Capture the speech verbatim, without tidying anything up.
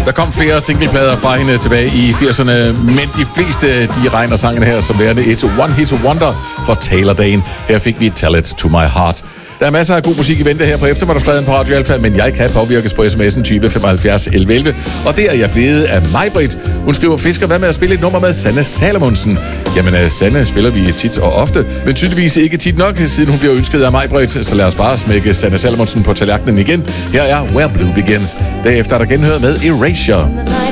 Der kom flere singleplader fra hende tilbage i firserne, men de fleste de regner sangen her som værende et one-hit wonder for Taylor Dane. Her fik vi Tell It To My Heart. Der er masser af god musik i vente her på eftermiddagsfladen på Radio Alfa, men jeg kan påvirkes på sms'en tyve femoghalvfjerds elleve elleve, og det er jeg blevet af Majbrit. Hun skriver, Fisker, hvad med at spille et nummer med Sanne Salomonsen? Jamen, Sanne spiller vi tit og ofte, men tydeligvis ikke tit nok, siden hun bliver ønsket af Majbrit, så lad os bare smække Sanne Salomonsen på tallerkenen igen. Her er Where Blue Begins. Derefter er der genhørt med Erasure.